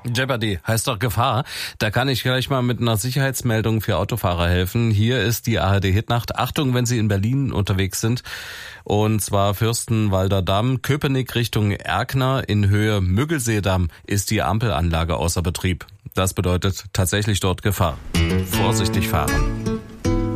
Jeopardy heißt doch Gefahr. Da kann ich gleich mal mit einer Sicherheitsmeldung für Autofahrer helfen. Hier ist die ARD-Hitnacht. Achtung, wenn Sie in Berlin unterwegs sind. Und zwar Fürstenwalder Damm, Köpenick Richtung Erkner in Höhe Müggelseedamm ist die Ampelanlage außer Betrieb. Das bedeutet tatsächlich dort Gefahr. Vorsichtig fahren.